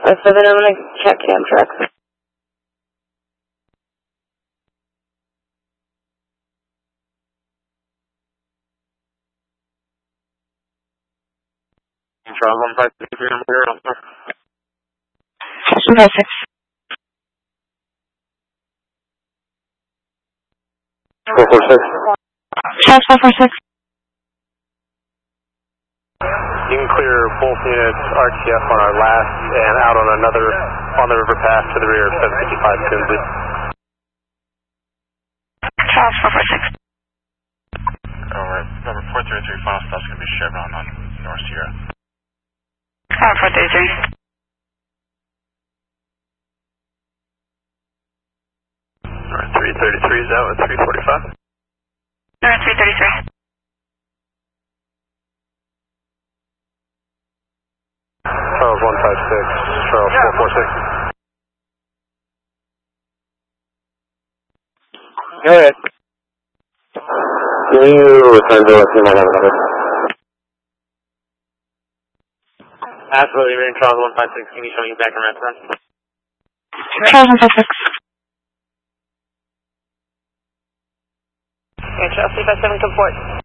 7, I'm going to check cam tracks. Charles 153, I'm here. 156. 446. Charles 446. You can clear both units RTF on our last and out on another on the river path to the rear of 755 Quincy. Charles 446. Alright, number 433 final stop's going to be Chevron on North Sierra. 433. North 333 is out at 345. North 333. Charles 156, Charles 446. Go ahead. Can you return to us in my number? Absolutely, we're in Charles 156. Can you show me back in reference? Charles 156. Okay, Charles 357, come forward.